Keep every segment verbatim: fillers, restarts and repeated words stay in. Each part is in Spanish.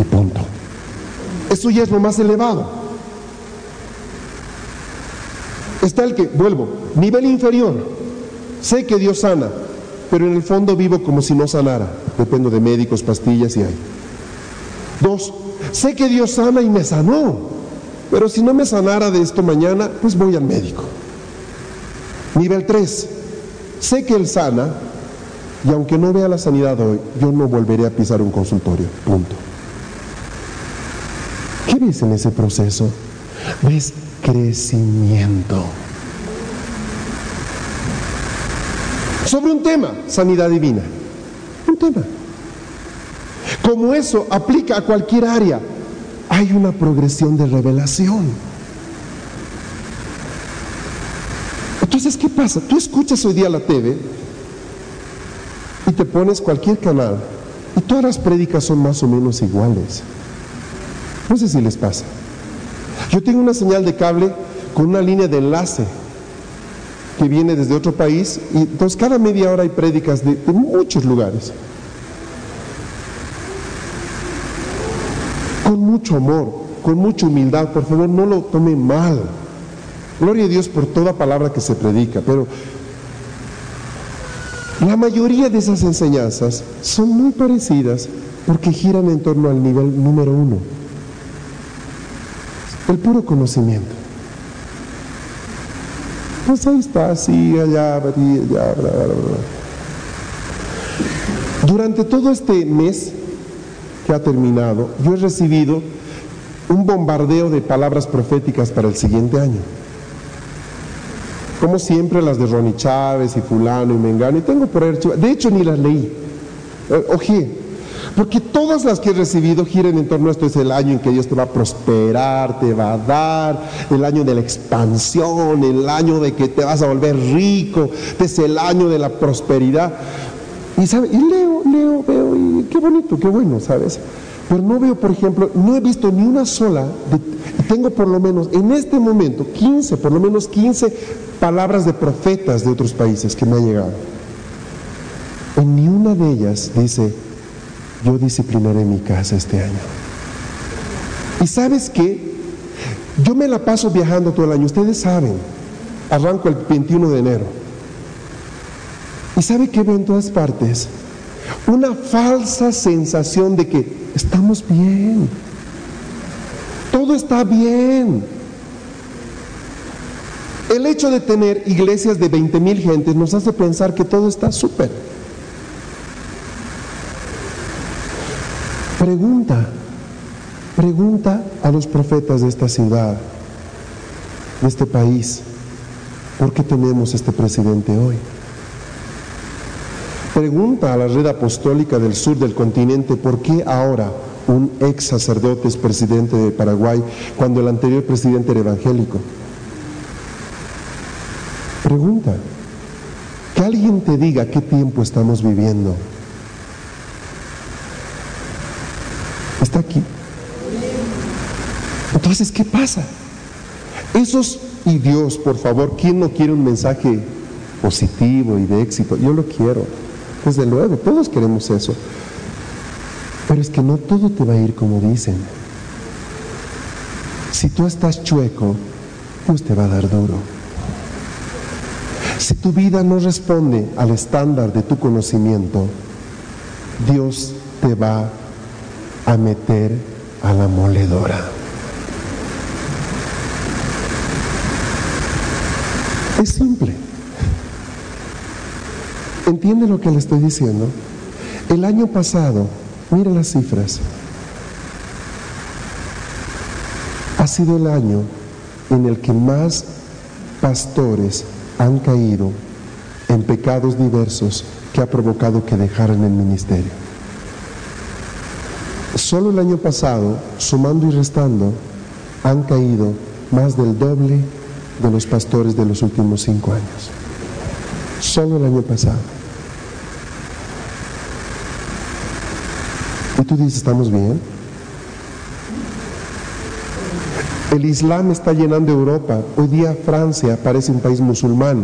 y punto. Eso ya es lo más elevado. Está el que, vuelvo, nivel inferior. Sé que Dios sana, pero en el fondo vivo como si no sanara. Dependo de médicos, pastillas y hay. Dos, sé que Dios sana y me sanó, pero si no me sanara de esto mañana, pues voy al médico. Nivel tres, sé que Él sana y aunque no vea la sanidad hoy, yo no volveré a pisar un consultorio, punto. ¿Qué ves en ese proceso? Ves crecimiento. Sobre un tema, sanidad divina. Un tema. Como eso aplica a cualquier área, hay una progresión de revelación. Entonces, ¿qué pasa? Tú escuchas hoy día la T V y te pones cualquier canal y todas las prédicas son más o menos iguales. No sé si les pasa. Yo tengo una señal de cable con una línea de enlace que viene desde otro país y entonces cada media hora hay prédicas de, de muchos lugares. Con mucho amor, con mucha humildad, por favor no lo tomen mal. Gloria a Dios por toda palabra que se predica, pero la mayoría de esas enseñanzas son muy parecidas porque giran en torno al nivel número uno. El puro conocimiento. Pues ahí está, así, allá, allá, bla, bla, bla, bla. Durante todo este mes que ha terminado, yo he recibido un bombardeo de palabras proféticas para el siguiente año. Como siempre, las de Ronnie Chávez y fulano y mengano, y tengo por ahí archivadas. De hecho, ni las leí. Oje. Porque todas las que he recibido giran en torno a esto. Es el año en que Dios te va a prosperar, te va a dar, el año de la expansión, el año de que te vas a volver rico, es el año de la prosperidad. Y, ¿sabe? y leo, leo, veo, y qué bonito, qué bueno, ¿sabes? Pero no veo, por ejemplo, no he visto ni una sola, de, tengo por lo menos, en este momento, quince, por lo menos quince palabras de profetas de otros países que me han llegado. En ni una de ellas dice: yo disciplinaré mi casa este año. ¿Y sabes qué? Yo me la paso viajando todo el año, ustedes saben, arranco el veintiuno de enero. ¿Y sabe qué veo en todas partes? Una falsa sensación de que estamos bien, todo está bien. El hecho de tener iglesias de veinte mil gentes nos hace pensar que todo está súper. Pregunta, pregunta a los profetas de esta ciudad, de este país, ¿por qué tenemos este presidente hoy? Pregunta a la red apostólica del sur del continente, ¿por qué ahora un ex sacerdote es presidente de Paraguay cuando el anterior presidente era evangélico? Pregunta, que alguien te diga qué tiempo estamos viviendo. Está aquí. Entonces, ¿qué pasa? Esos, y Dios, por favor, ¿quién no quiere un mensaje positivo y de éxito? Yo lo quiero, desde luego, todos queremos eso. Pero es que no todo te va a ir como dicen. Si tú estás chueco, Dios te va a dar duro. Si tu vida no responde al estándar de tu conocimiento, Dios te va a meter a la moledora. Es simple. ¿Entiende lo que le estoy diciendo? El año pasado, mira las cifras, ha sido el año en el que más pastores han caído en pecados diversos que ha provocado que dejaran el ministerio. Solo el año pasado, sumando y restando, han caído más del doble de los pastores de los últimos cinco años. Solo el año pasado. Y tú dices, ¿estamos bien? El Islam está llenando Europa. Hoy día Francia parece un país musulmán.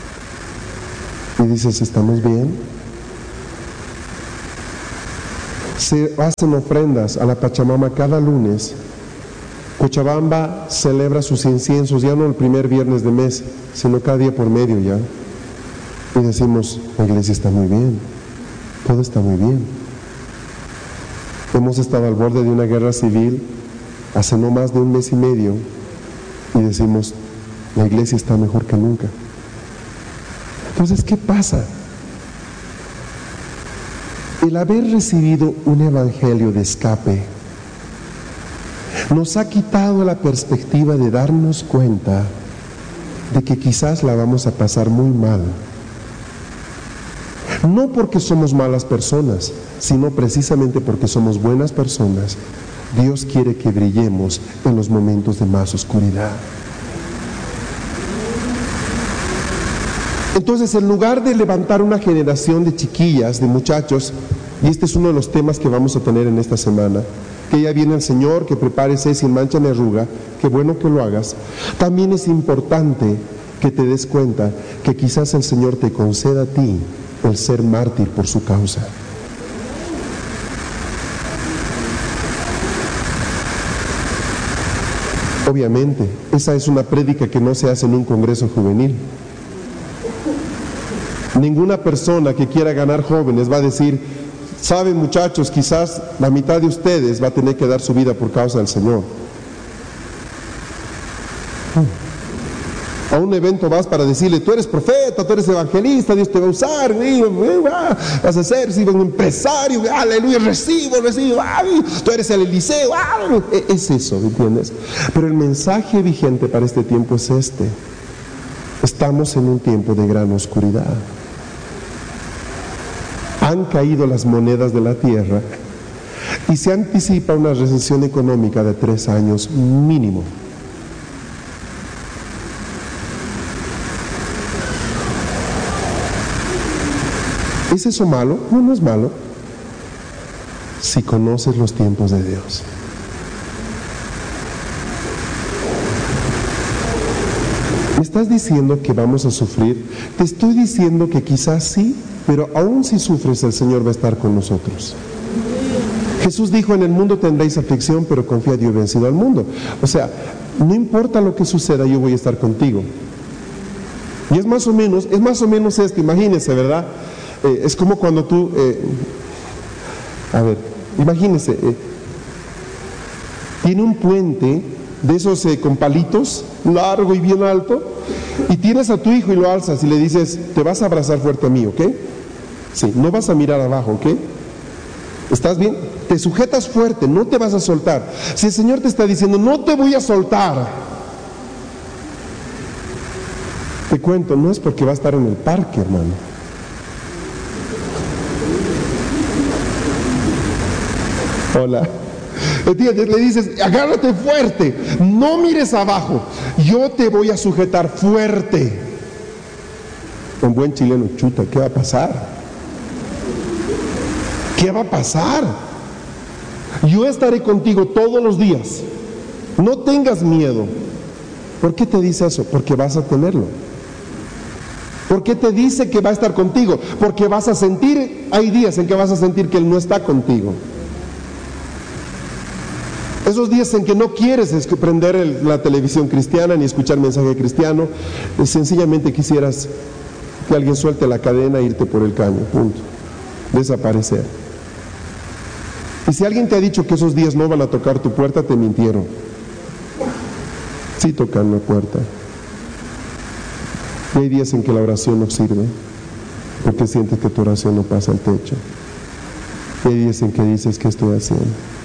Y dices, ¿estamos bien? se hacen ofrendas a la Pachamama cada lunes. Cochabamba celebra sus inciensos ya no el primer viernes de mes, sino cada día por medio ya. Y decimos, la iglesia está muy bien, todo está muy bien. Hemos estado al borde de una guerra civil hace no más de un mes y medio y decimos, la iglesia está mejor que nunca. Entonces, ¿qué pasa? El haber recibido un evangelio de escape nos ha quitado la perspectiva de darnos cuenta de que quizás la vamos a pasar muy mal. No porque somos malas personas, sino precisamente porque somos buenas personas. Dios quiere que brillemos en los momentos de más oscuridad. Entonces, en lugar de levantar una generación de chiquillas, de muchachos, y este es uno de los temas que vamos a tener en esta semana, que ya viene el Señor, que prepárese sin mancha ni arruga, qué bueno que lo hagas, también es importante que te des cuenta que quizás el Señor te conceda a ti el ser mártir por su causa. Obviamente, esa es una prédica que no se hace en un congreso juvenil. Ninguna persona que quiera ganar jóvenes va a decir, saben muchachos, quizás la mitad de ustedes va a tener que dar su vida por causa del Señor. A un evento vas para decirle, tú eres profeta, tú eres evangelista, Dios te va a usar, vas a ser un empresario, aleluya, recibo, recibo, tú eres el Eliseo, es eso, ¿me entiendes? Pero el mensaje vigente para este tiempo es este: estamos en un tiempo de gran oscuridad. Han caído las monedas de la tierra y se anticipa una recesión económica de tres años mínimo. ¿Es eso malo? No, no es malo, si conoces los tiempos de Dios. ¿Me estás diciendo que vamos a sufrir? Te estoy diciendo que quizás sí, pero aún si sufres, el Señor va a estar con nosotros. Jesús dijo, en el mundo tendréis aflicción, pero confía, yo he vencido al mundo. O sea, no importa lo que suceda, yo voy a estar contigo. Y es más o menos, es más o menos esto, imagínense, ¿verdad? Eh, es como cuando tú, eh, a ver, imagínense, eh, tiene un puente de esos eh, con palitos, largo y bien alto, y tienes a tu hijo y lo alzas y le dices, te vas a abrazar fuerte a mí, ¿ok? Sí, no vas a mirar abajo, ¿ok? ¿Estás bien? Te sujetas fuerte, no te vas a soltar. Si el Señor te está diciendo, no te voy a soltar, te cuento, no es porque va a estar en el parque, hermano. Hola. ¿Entiendes? Le dices, agárrate fuerte, no mires abajo, yo te voy a sujetar fuerte. Un buen chileno, chuta, ¿qué va a pasar? ¿Qué va a pasar? Yo estaré contigo todos los días, no tengas miedo. ¿Por qué te dice eso? Porque vas a tenerlo. ¿Por qué te dice que va a estar contigo? Porque vas a sentir, hay días en que vas a sentir que Él no está contigo. Esos días en que no quieres prender el, la televisión cristiana ni escuchar mensaje cristiano, y sencillamente quisieras que alguien suelte la cadena e irte por el caño, punto, desaparecer. Y si alguien te ha dicho que esos días no van a tocar tu puerta, te mintieron. Sí tocan la puerta. Y hay días en que la oración no sirve, porque sientes que tu oración no pasa al techo. Y hay días en que dices, ¿qué estoy haciendo?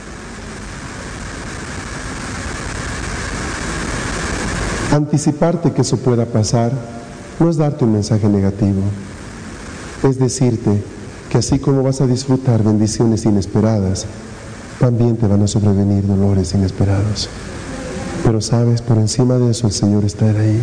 Anticiparte que eso pueda pasar no es darte un mensaje negativo, es decirte que así como vas a disfrutar bendiciones inesperadas, también te van a sobrevenir dolores inesperados. Pero sabes, por encima de eso el Señor está ahí.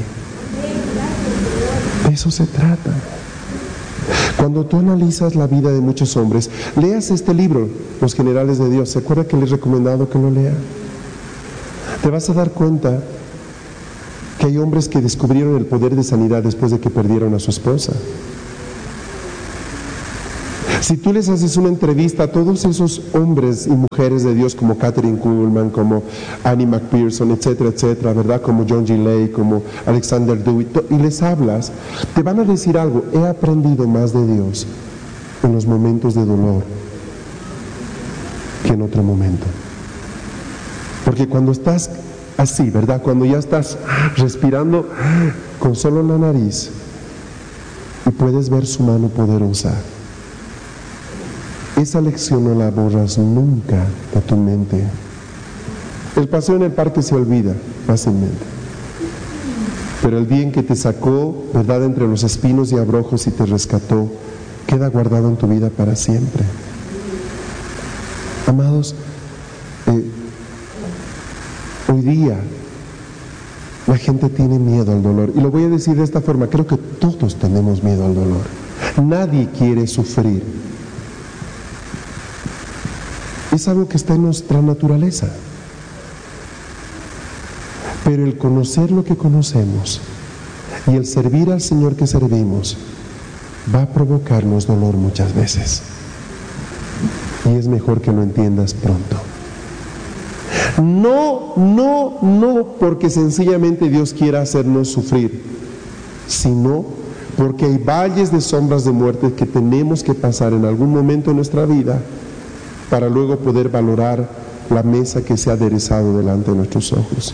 De eso se trata. Cuando tú analizas la vida de muchos hombres, leas este libro, Los Generales de Dios. ¿Se acuerda que les he recomendado que lo lea? Te vas a dar cuenta que hay hombres que descubrieron el poder de sanidad después de que perdieron a su esposa. Si tú les haces una entrevista a todos esos hombres y mujeres de Dios como Kathryn Kuhlman, como Annie McPherson, etcétera, etcétera, ¿verdad? Como John G. Lake, como Alexander Dewitt, y les hablas, te van a decir algo: he aprendido más de Dios en los momentos de dolor que en otro momento. Porque cuando estás así, ¿verdad? Cuando ya estás respirando con solo la nariz y puedes ver su mano poderosa, esa lección no la borras nunca de tu mente. El paseo en el parque se olvida fácilmente, pero el día en que te sacó, ¿verdad?, entre los espinos y abrojos y te rescató, queda guardado en tu vida para siempre. Amados, eh, hoy día la gente tiene miedo al dolor, y lo voy a decir de esta forma: creo que todos tenemos miedo al dolor. Nadie quiere sufrir. Es algo que está en nuestra naturaleza. Pero el conocer lo que conocemos y el servir al Señor que servimos va a provocarnos dolor muchas veces. Y es mejor que lo entiendas pronto. No, no, no porque sencillamente Dios quiera hacernos sufrir, sino porque hay valles de sombras de muerte que tenemos que pasar en algún momento de nuestra vida para luego poder valorar la mesa que se ha aderezado delante de nuestros ojos.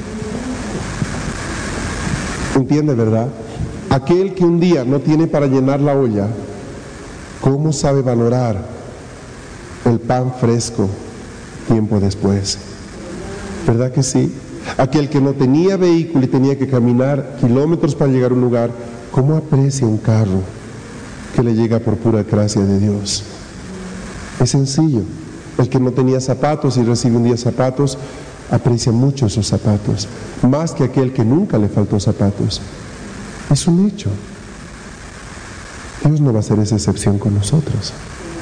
¿Entiende, verdad? Aquel que un día no tiene para llenar la olla, ¿cómo sabe valorar el pan fresco tiempo después? ¿Verdad que sí? Aquel que no tenía vehículo y tenía que caminar kilómetros para llegar a un lugar, ¿cómo aprecia un carro que le llega por pura gracia de Dios? Es sencillo. El que no tenía zapatos y recibe un día zapatos, aprecia mucho esos zapatos, más que aquel que nunca le faltó zapatos. Es un hecho. Dios no va a hacer esa excepción con nosotros.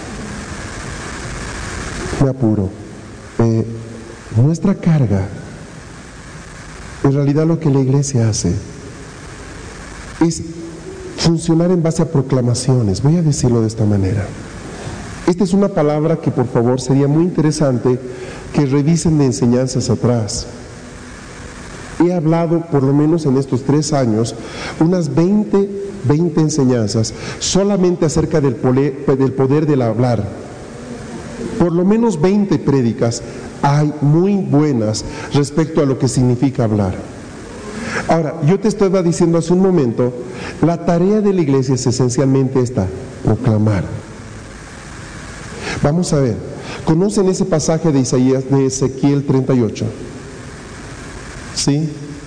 Me apuro. Eh, nuestra carga, en realidad lo que la iglesia hace, es funcionar en base a proclamaciones. Voy a decirlo de esta manera. Esta es una palabra que, por favor, sería muy interesante que revisen de enseñanzas atrás. He hablado, por lo menos en estos tres años, unas veinte, veinte enseñanzas solamente acerca del poder, del poder del hablar. Por lo menos veinte prédicas hay muy buenas respecto a lo que significa hablar. Ahora, yo te estaba diciendo hace un momento, la tarea de la iglesia es esencialmente esta: proclamar. Vamos a ver, ¿conocen ese pasaje de Isaías, de Ezequiel treinta y ocho? ¿Sí?